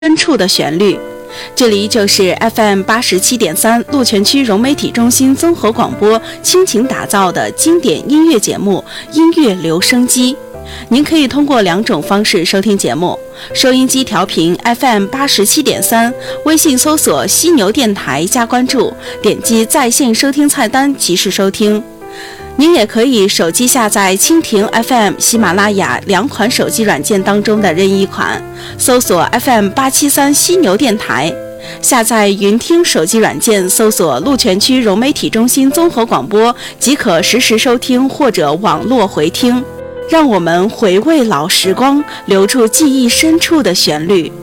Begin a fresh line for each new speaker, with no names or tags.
深处的旋律。这里就是 FM87.3 鹿泉区融媒体中心综合广播倾情打造的经典音乐节目音乐留声机。您可以通过2种方式收听节目：收音机调频 FM87.3， 微信搜索犀牛电台加关注，点击在线收听菜单即时收听。您也可以手机下载蜻蜓 FM、喜马拉雅2款手机软件当中的任意一款，搜索 FM873 犀牛电台，下载云听手机软件，搜索鹿泉区融媒体中心综合广播，即可实时收听或者网络回听。让我们回味老时光，留住记忆深处的旋律。